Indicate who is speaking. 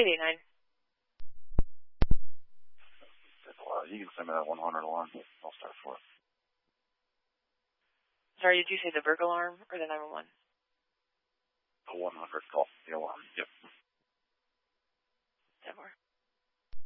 Speaker 1: 889.
Speaker 2: You can send me that 100 alarm. I'll start for it.
Speaker 1: Sorry, did you say the burglar alarm or the 911?
Speaker 2: The 100 call. The alarm. Yep.